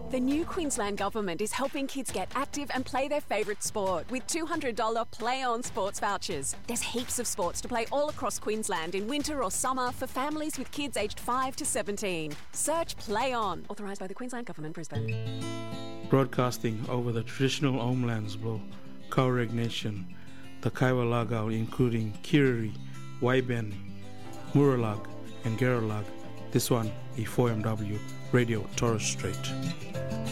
The new Queensland Government is helping kids get active and play their favourite sport with $200 Play On sports vouchers. There's heaps of sports to play all across Queensland in winter or summer for families with kids aged 5 to 17. Search Play On. Authorised by the Queensland Government, Brisbane. Broadcasting over the traditional homelands of Kaureg Nation, the Kaiwa Lagao, including Kiriri, Waiben, Muralag, and Geralag. This one, E4MW, Radio Torres Strait.